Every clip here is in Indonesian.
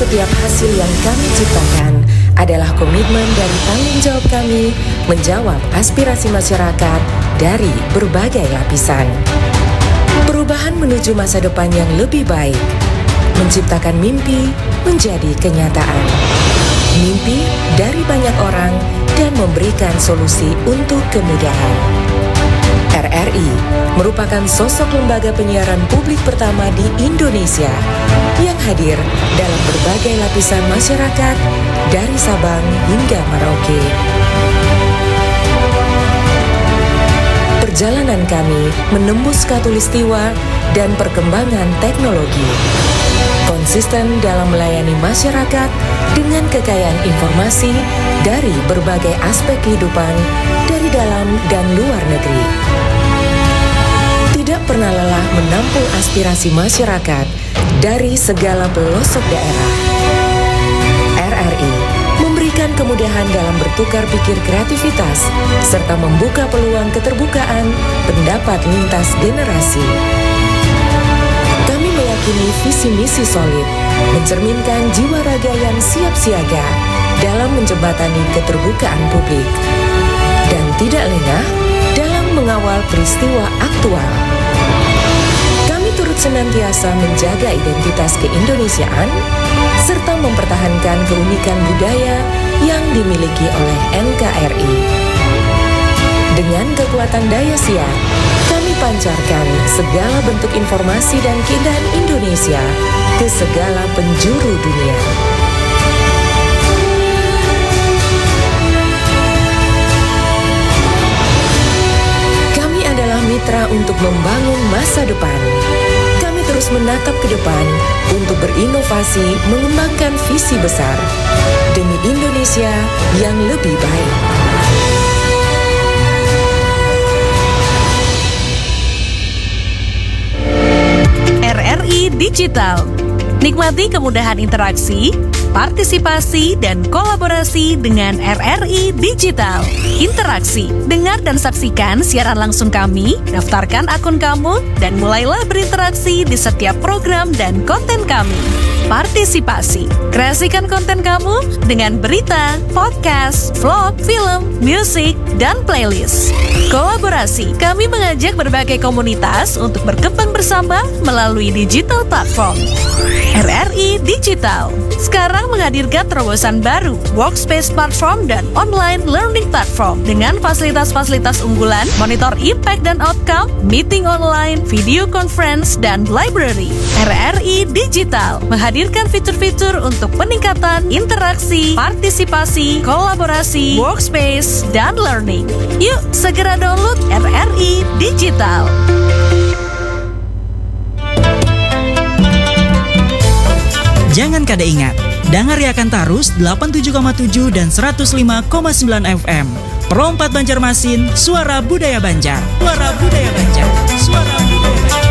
setiap hasil yang kami ciptakan adalah komitmen dari tanggung jawab kami menjawab aspirasi masyarakat dari berbagai lapisan. Perubahan menuju masa depan yang lebih baik, menciptakan mimpi menjadi kenyataan. Mimpi dari banyak orang dan memberikan solusi untuk kemudahan. RRI merupakan sosok lembaga penyiaran publik pertama di Indonesia yang hadir dalam berbagai lapisan masyarakat dari Sabang hingga Merauke. Perjalanan kami menembus khatulistiwa dan perkembangan teknologi. Konsisten dalam melayani masyarakat dengan kekayaan informasi dari berbagai aspek kehidupan dari dalam dan luar negeri. Tidak pernah lelah menampung aspirasi masyarakat dari segala pelosok daerah. RRI memberikan kemudahan dalam bertukar pikir kreativitas serta membuka peluang keterbukaan pendapat lintas generasi. Kami meyakini visi misi solid, mencerminkan jiwa raga yang siap siaga dalam menjembatani keterbukaan publik dan tidak lengah dalam mengawal peristiwa aktual. Kami turut senantiasa menjaga identitas keindonesiaan serta mempertahankan keunikan budaya yang dimiliki oleh NKRI. Dengan kekuatan daya siar, kami pancarkan segala bentuk informasi dan keindahan Indonesia ke segala penjuru dunia. Kami adalah mitra untuk membangun masa depan. Kami terus menatap ke depan untuk berinovasi, mengembangkan visi besar demi Indonesia yang lebih baik. RRI Digital. Nikmati kemudahan interaksi, partisipasi, dan kolaborasi dengan RRI Digital. Interaksi, dengar dan saksikan siaran langsung kami, daftarkan akun kamu, dan mulailah berinteraksi di setiap program dan konten kami. Partisipasi, kreasikan konten kamu dengan berita, podcast, vlog, film, musik, dan playlist. Kolaborasi, kami mengajak berbagai komunitas untuk berkembang bersama melalui digital platform. RRI Digital sekarang menghadirkan terobosan baru, workspace platform dan online learning platform dengan fasilitas-fasilitas unggulan, monitor impact dan outcome, meeting online, video conference, dan library. RRI Digital menghadirkan fitur-fitur untuk peningkatan interaksi, partisipasi, kolaborasi, workspace, dan learning. Yuk, segera download RRI Digital. Jangan kada ingat, Dangariakan Tarus 87,7 dan 105,9 FM. Pro 4 Banjarmasin, Suara Budaya Banjar. Suara Budaya Banjar. Suara Budaya Banjar.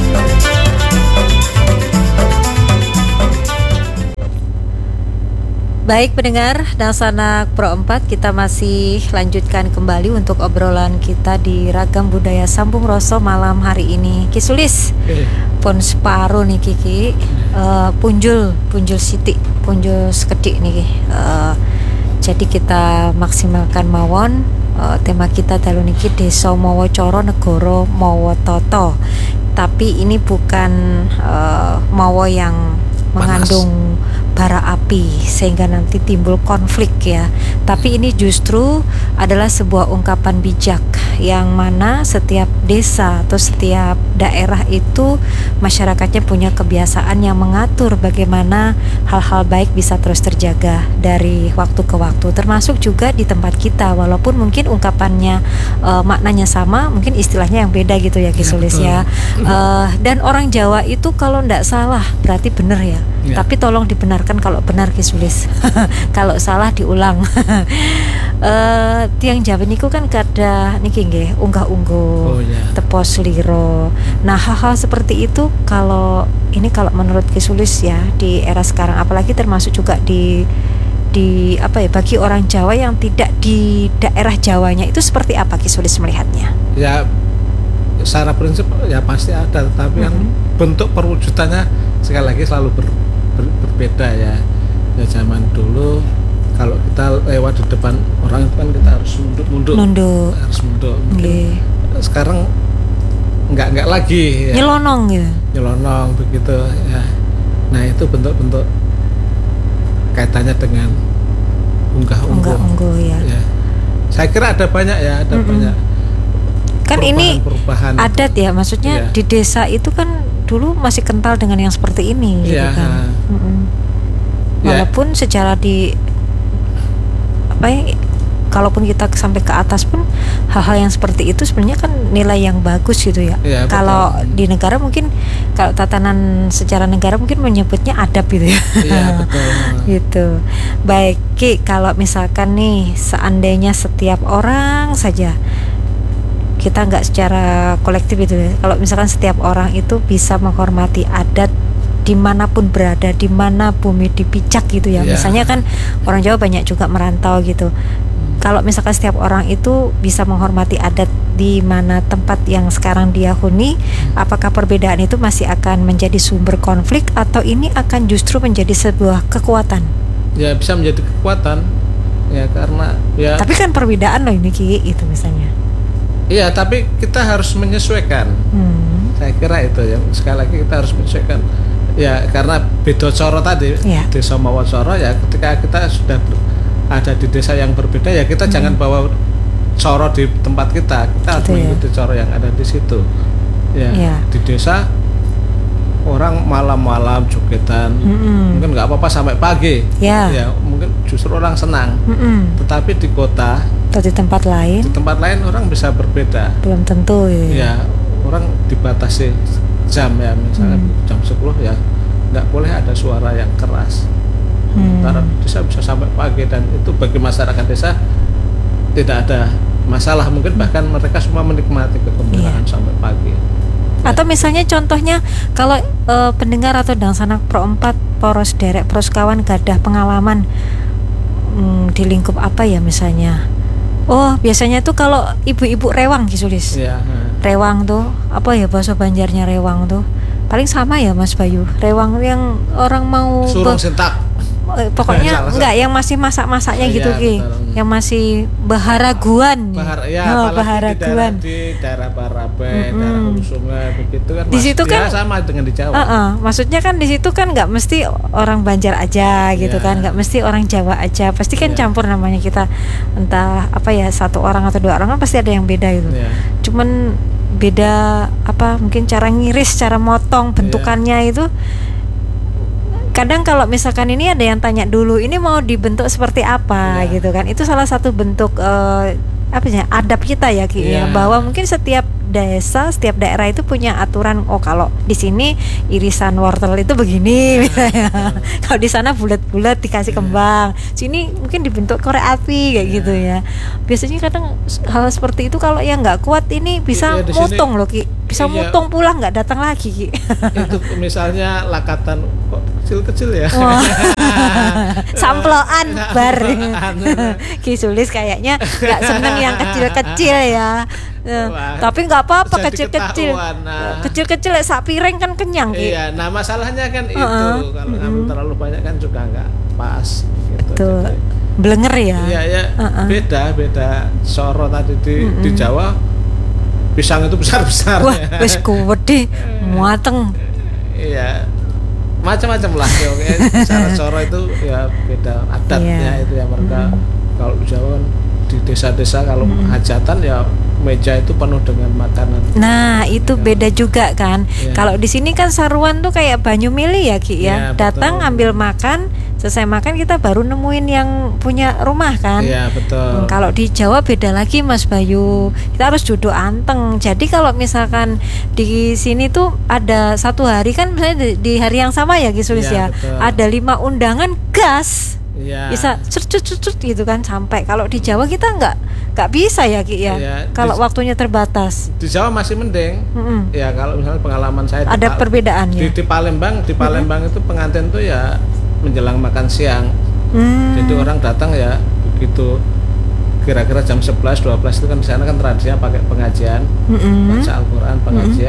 Baik pendengar dan sanak Pro 4, kita masih lanjutkan kembali untuk obrolan kita di Ragam Budaya Sambung Roso malam hari ini. Kisulis, pun separuh nih Kiki, punjul siti, punjul sekedik nih. Jadi kita maksimalkan mawon. Tema kita dalu niki Desa Mawa Coro Negoro Mawa Toto. Tapi ini bukan mawa yang mengandung bara api sehingga nanti timbul konflik ya. Tapi ini justru adalah sebuah ungkapan bijak yang mana setiap desa atau setiap daerah itu masyarakatnya punya kebiasaan yang mengatur bagaimana hal-hal baik bisa terus terjaga dari waktu ke waktu, termasuk juga di tempat kita, walaupun mungkin ungkapannya maknanya sama, mungkin istilahnya yang beda gitu ya Kisulis ya. Dan orang Jawa itu kalau ndak salah berarti benar ya. Tapi tolong dibenarkan kalau benar Kisulis. Kalau salah diulang. Tiang Jawa niku kan kada niki nggih unggah-ungguh, tepos liro. Nah, hal-hal seperti itu kalau menurut Kisulis ya di era sekarang, apalagi termasuk juga di bagi orang Jawa yang tidak di daerah Jawanya, itu seperti apa Kisulis melihatnya? Ya, secara prinsip ya pasti ada, tetapi yang bentuk perwujudannya sekali lagi selalu berbeda ya. Ya zaman dulu kalau kita lewat di depan orang itu kan kita harus nunduk. Harus nunduk. Sekarang enggak lagi ya. Nyelonong begitu ya. Nah, itu bentuk-bentuk kaitannya dengan unggah-ungguh ya. Saya kira ada banyak ya, banyak. Kan ini perubahan adat itu. Ya, maksudnya di desa itu kan dulu masih kental dengan yang seperti ini gitu kan. Walaupun secara kalaupun kita sampai ke atas pun hal-hal yang seperti itu sebenarnya kan nilai yang bagus gitu ya. Kalau di negara mungkin, kalau tatanan secara negara mungkin menyebutnya adab gitu ya. Iya, betul. Gitu. Baik, Ki, kalau misalkan nih seandainya setiap orang saja, kita nggak secara kolektif itu ya, kalau misalkan setiap orang itu bisa menghormati adat dimanapun berada, dimana bumi dipijak gitu ya. Misalnya kan orang Jawa banyak juga merantau gitu. Kalau misalkan setiap orang itu bisa menghormati adat di mana tempat yang sekarang dia huni, apakah perbedaan itu masih akan menjadi sumber konflik atau ini akan justru menjadi sebuah kekuatan? Ya, bisa menjadi kekuatan ya, karena ya. Tapi kan perbedaan loh ini, Ki, itu misalnya. Iya, tapi kita harus menyesuaikan. Saya kira itu ya. Sekali lagi kita harus menyesuaikan. Ya, karena beda coro tadi, desa mawa coro ya, ketika kita sudah ada di desa yang berbeda ya, kita jangan bawa coro di tempat kita harus mengikuti coro yang ada di situ. Ya. Di desa orang malam-malam jogetan, mungkin nggak apa-apa sampai pagi. Ya, mungkin justru orang senang. Tetapi di kota atau di tempat lain orang bisa berbeda. Belum tentu ya. Orang dibatasi jam ya, misalnya jam 10 ya nggak boleh ada suara yang keras. Antara desa bisa sampai pagi, dan itu bagi masyarakat desa tidak ada masalah, mungkin bahkan mereka semua menikmati kegembiraan sampai pagi. Atau misalnya contohnya kalau pendengar atau Dangsanak Pro 4 poros derek pros kawan gadah pengalaman di lingkup apa ya misalnya. Oh, biasanya tuh kalau ibu-ibu rewang Kisulis. Rewang tuh apa ya bahasa Banjarnya rewang tuh? Paling sama ya Mas Bayu. Rewang yang orang mau surung sentak. Pokoknya enggak yang masih masak-masaknya gitu Ki. Yang masih baharaguan. Baharaguan di daerah Baraben, daerah Hulu Sungai begitu kan. Di situ kan sama dengan di Jawa. Maksudnya kan di situ kan enggak mesti orang Banjar aja gitu kan, enggak mesti orang Jawa aja. Pasti kan campur namanya kita. Entah apa ya, satu orang atau dua orang kan pasti ada yang beda gitu. Cuman beda apa, mungkin cara ngiris, cara motong, bentukannya itu. Kadang kalau misalkan ini ada yang tanya dulu, ini mau dibentuk seperti apa gitu kan. Itu salah satu bentuk adab kita ya Ki ya, bahwa mungkin setiap desa, setiap daerah itu punya aturan. Oh, kalau di sini irisan wortel itu begini misalnya. Kalau di sana bulat-bulat dikasih kembang. Sini mungkin dibentuk korek api kayak gitu ya. Biasanya kadang hal seperti itu kalau yang nggak kuat ini bisa motong loh Ki. Bisa motong pulang nggak datang lagi Ki. Itu misalnya lakatan kok kecil-kecil ya. Samploan bar. Ki Sulis kayaknya nggak seneng yang kecil-kecil ya. Tapi nggak apa-apa kecil-kecil. Kecil-kecil sak piring kan kenyang Ki. Iya, nah masalahnya kan itu kalau ngambil terlalu banyak kan juga nggak pas gitu. Jadi, blenger ya. Iya, beda soro tadi di Jawa pisang itu besar-besar. Wah, wis gede, muateng. Iya. Macam-macam lah ya. Cara soro itu ya beda adatnya itu ya mereka. Kalau di Jawa kan di desa-desa kalau hajatan ya meja itu penuh dengan makanan. Nah, itu beda juga kan. Kalau di sini kan saruan tuh kayak banyu mili ya Ki ya. Datang ambil makan, selesai makan kita baru nemuin yang punya rumah kan. Iya, betul. Kalau di Jawa beda lagi Mas Bayu. Kita harus duduk anteng. Jadi kalau misalkan di sini tuh ada satu hari kan misalnya di hari yang sama ya Ki Sulis ya. Betul. Ada 5 undangan gas. Bisa cut gitu kan sampai. Kalau di Jawa kita nggak bisa ya Ki ya. Kalau waktunya terbatas. Di Jawa masih mending. Ya kalau misalnya pengalaman saya ada perbedaannya. Di Palembang itu pengantin tuh ya menjelang makan siang. Jadi orang datang ya begitu kira-kira jam 11-12 itu kan di sana kan tradisinya pakai pengajian, baca Al-Quran, pengajian.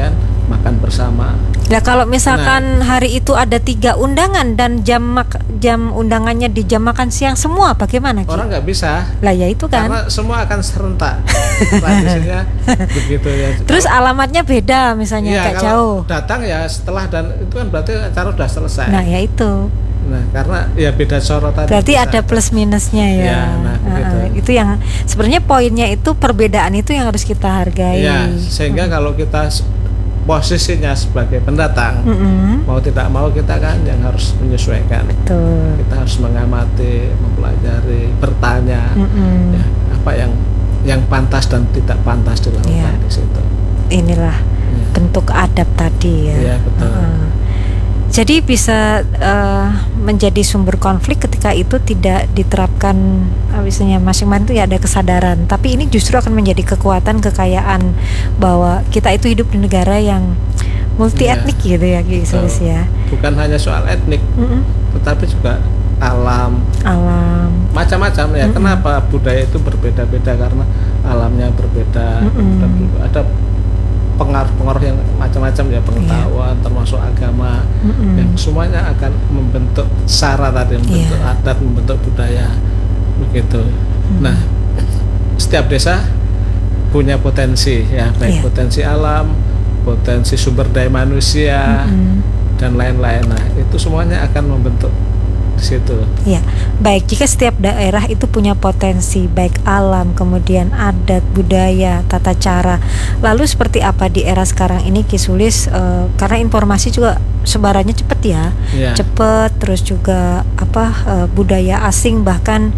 makan bersama. Ya kalau misalkan hari itu ada 3 undangan dan jam undangannya di jam makan siang semua, bagaimana? Orang nggak bisa. Lah ya itu kan. Karena semua akan serentak. Tradisinya begitu ya. Terus alamatnya beda misalnya, iya, agak jauh. Datang ya setelah, dan itu kan berarti acara udah selesai. Nah ya itu. Nah karena ya beda sorotan. Berarti ada plus minusnya ya. Itu yang sebenarnya poinnya, itu perbedaan itu yang harus kita hargai. Ya, sehingga kalau kita posisinya sebagai pendatang, mau tidak mau kita kan yang harus menyesuaikan. Betul. Kita harus mengamati, mempelajari, bertanya, ya, apa yang pantas dan tidak pantas dilakukan di situ. Inilah bentuk adab tadi ya. Iya betul. Jadi bisa menjadi sumber konflik ketika itu tidak diterapkan, misalnya masing-masing itu ya ada kesadaran. Tapi ini justru akan menjadi kekuatan, kekayaan bahwa kita itu hidup di negara yang multi etnik gitu ya, Sulis ya. Bukan hanya soal etnik, tetapi juga alam, macam-macam ya. Kenapa budaya itu berbeda-beda? Karena alamnya berbeda, dan ada pengaruh-pengaruh yang macam-macam ya, pengetahuan termasuk agama, yang semuanya akan membentuk sara tadi, membentuk adat, membentuk budaya begitu. Nah, setiap desa punya potensi ya, baik potensi alam, potensi sumber daya manusia, dan lain-lain. Nah, itu semuanya akan membentuk situ. Ya, baik, jika setiap daerah itu punya potensi baik alam, kemudian adat, budaya, tata cara. Lalu seperti apa di era sekarang ini, Ki Sulis? Karena informasi juga sebarannya cepat ya, cepat, terus juga budaya asing bahkan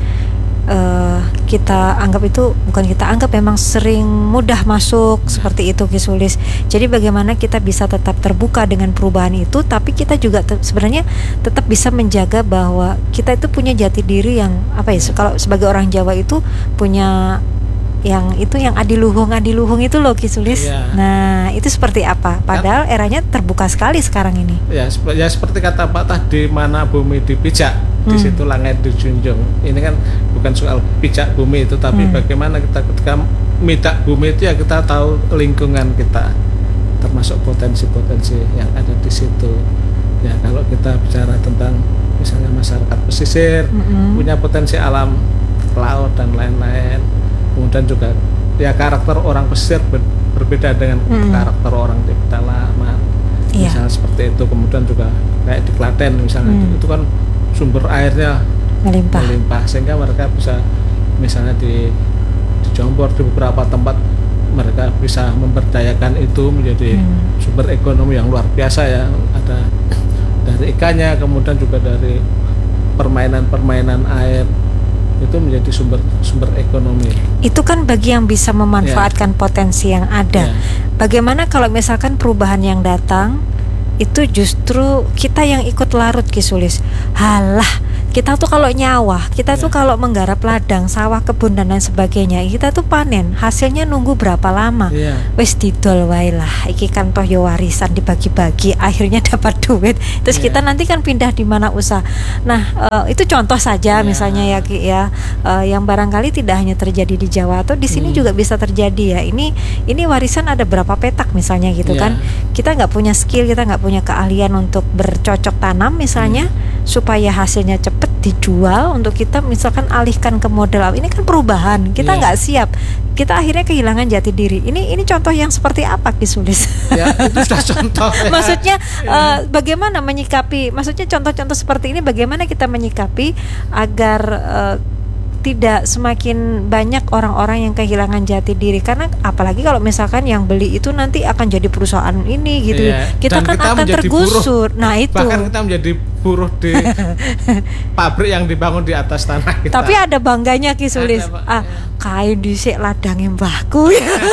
kita anggap itu, bukan kita anggap, memang sering mudah masuk seperti itu, Ki Sulis. Jadi bagaimana kita bisa tetap terbuka dengan perubahan itu, tapi kita juga sebenarnya tetap bisa menjaga bahwa kita itu punya jati diri yang kalau sebagai orang Jawa itu punya yang adiluhung itu loh, Ki Sulis. Nah itu seperti apa? Padahal eranya terbuka sekali sekarang ini. Ya seperti kata Patah, di mana bumi dipijak, di situ langit dijunjung. Ini kan bukan soal pijak bumi itu, tapi bagaimana kita ketika midak bumi itu ya kita tahu lingkungan kita, termasuk potensi-potensi yang ada di situ. Ya kalau kita bicara tentang misalnya masyarakat pesisir, punya potensi alam, laut dan lain-lain. Kemudian juga ya karakter orang pesisir berbeda dengan karakter orang di pedalaman. Misalnya seperti itu. Kemudian juga kayak di Klaten misalnya, itu kan sumber airnya melimpah, sehingga mereka bisa misalnya di Jombor, di beberapa tempat mereka bisa memberdayakan itu menjadi sumber ekonomi yang luar biasa ya. Ada dari ikannya, kemudian juga dari permainan air, itu menjadi sumber ekonomi. Itu kan bagi yang bisa memanfaatkan potensi yang ada. Bagaimana kalau misalkan perubahan yang datang itu justru kita yang ikut larut, Ki Sulis? Halah, kita tuh kalau nyawah, kita tuh kalau menggarap ladang, sawah, kebun dan lain sebagainya, kita tuh panen, hasilnya nunggu berapa lama? Wes didol wae lah, iki kan toh yo warisan dibagi-bagi, akhirnya dapat duit. Terus kita nanti kan pindah di mana usaha. Nah, itu contoh saja misalnya ya, Ki ya, yang barangkali tidak hanya terjadi di Jawa atau di sini juga bisa terjadi ya. Ini warisan ada berapa petak misalnya gitu kan. Kita nggak punya skill, kita nggak punya keahlian untuk bercocok tanam misalnya, supaya hasilnya cepat dijual, untuk kita misalkan alihkan ke model ini kan perubahan, kita nggak siap, kita akhirnya kehilangan jati diri. Ini contoh yang seperti apa, Ki Sulis? Ya itu sudah contoh. Maksudnya bagaimana menyikapi, maksudnya contoh-contoh seperti ini bagaimana kita menyikapi agar tidak semakin banyak orang-orang yang kehilangan jati diri. Karena apalagi kalau misalkan yang beli itu nanti akan jadi perusahaan ini gitu, kita kan akan tergusur buruh. Nah itu bahkan kita menjadi buruh di pabrik yang dibangun di atas tanah kita. Tapi ada bangganya, Ki Sulis. Kain dhisik ladange mbahku.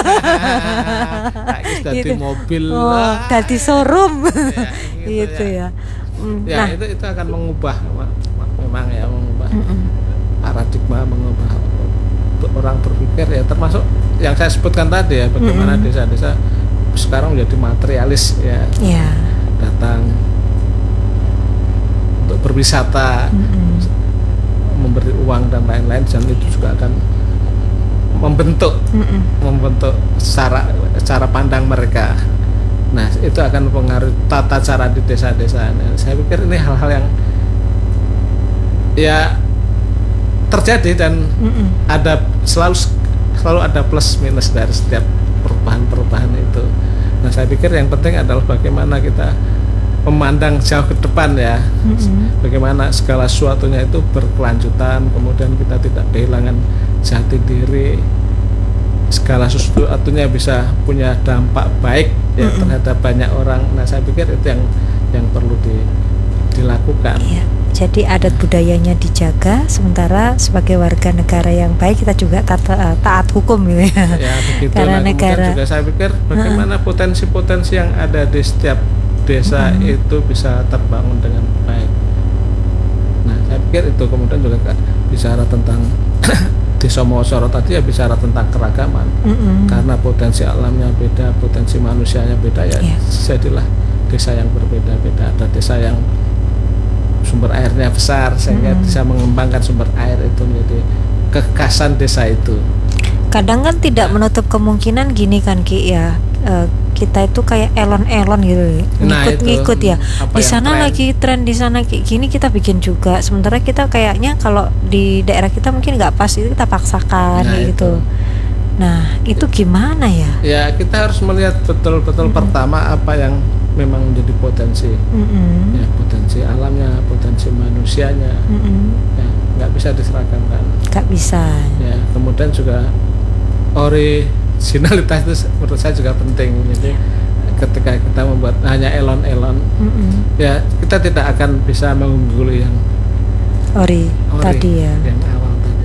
Dadi mobil, dadi showroom. Gitu ya. Nah, itu akan mengubah, memang ya, mengubah paradigma, mengubah orang berpikir ya, termasuk yang saya sebutkan tadi ya, bagaimana desa-desa sekarang menjadi materialis ya, datang untuk berwisata, memberi uang dan lain-lain, dan itu juga akan membentuk cara pandang mereka Nah, itu akan mempengaruhi tata cara di desa-desa. Nah, saya pikir ini hal-hal yang ya terjadi dan ada selalu ada plus minus dari setiap perubahan itu. Nah, saya pikir yang penting adalah bagaimana kita memandang jauh ke depan ya. Bagaimana segala sesuatunya itu berkelanjutan, kemudian kita tidak kehilangan jati diri. Segala sesuatunya bisa punya dampak baik ya terhadap banyak orang. Nah, saya pikir itu yang perlu dilakukan. Iya. Jadi adat budayanya dijaga, sementara sebagai warga negara yang baik kita juga taat hukum gitu ya. Ya begitu. Karena Nah, negara juga saya pikir bagaimana potensi-potensi yang ada di setiap desa itu bisa terbangun dengan baik. Nah, saya pikir itu kemudian juga bicara tentang Desa Mawasoro tadi ya bicara tentang keragaman. Karena potensi alamnya beda, potensi manusianya beda ya. Jadilah desa yang berbeda-beda. Ada desa yang sumber airnya besar sehingga bisa mengembangkan sumber air itu menjadi kekhasan desa itu. Kadang kan tidak menutup kemungkinan gini kan Ki ya, kita itu kayak elon-elon gitu, ngikut ya. Di sana lagi tren, di sana kayak gini kita bikin juga. Sementara kita kayaknya kalau di daerah kita mungkin nggak pas, itu kita paksakan gitu. Nah itu gimana ya? Ya kita harus melihat betul-betul pertama apa yang memang menjadi potensi, ya potensi alamnya, potensi manusianya, ya nggak bisa diseragamkan. Nggak bisa. Ya kemudian juga originalitas itu menurut saya juga penting. Jadi ketika kita membuat hanya elon-elon, ya kita tidak akan bisa mengungguli yang ori tadi ya, yang awal tadi.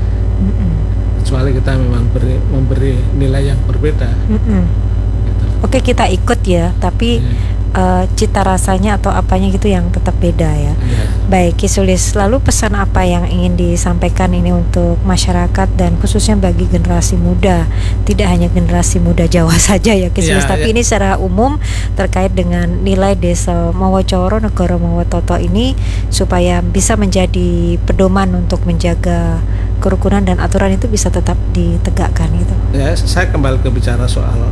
Kecuali kita memang memberi nilai yang berbeda. Gitu. Oke, kita ikut ya, tapi cita rasanya atau apanya gitu yang tetap beda ya. Baik, Ki Sulis, lalu pesan apa yang ingin disampaikan ini untuk masyarakat dan khususnya bagi generasi muda? Tidak hanya generasi muda Jawa saja ya Ki Sulis, tapi ini secara umum terkait dengan nilai Desa Mawacoro Negoro Mawatoto ini supaya bisa menjadi pedoman untuk menjaga kerukunan dan aturan itu bisa tetap ditegakkan gitu. Ya, saya kembali ke bicara soal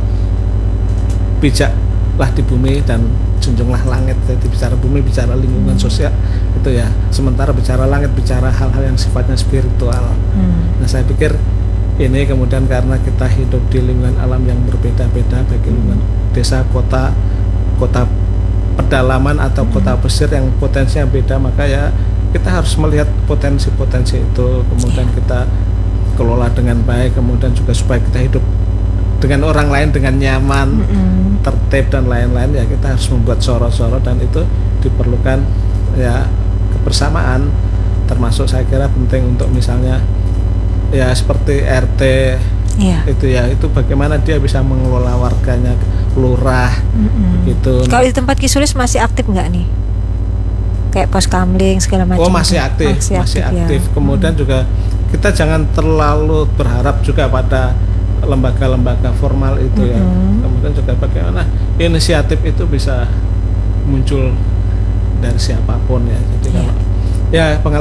bijaklah di bumi dan junjunglah langit. Jadi bicara bumi, bicara lingkungan sosial itu ya. Sementara bicara langit, bicara hal-hal yang sifatnya spiritual. Nah, saya pikir ini kemudian karena kita hidup di lingkungan alam yang berbeda-beda, baik lingkungan desa, kota pedalaman atau kota pesisir yang potensinya beda, maka ya kita harus melihat potensi-potensi itu, kemudian kita kelola dengan baik, kemudian juga supaya kita hidup dengan orang lain dengan nyaman, tertib dan lain-lain, ya kita harus membuat soro-soro dan itu diperlukan ya kebersamaan, termasuk saya kira penting untuk misalnya ya seperti RT itu ya, itu bagaimana dia bisa mengelola warganya, lurah gitu. Kalau di tempat Ki Sulis masih aktif nggak nih? Kayak pos kamling segala macam. Oh masih aktif. Ya. Kemudian juga kita jangan terlalu berharap juga pada lembaga-lembaga formal itu ya. Kemudian juga bagaimana inisiatif itu bisa muncul dari siapapun ya. Jadi kalau ya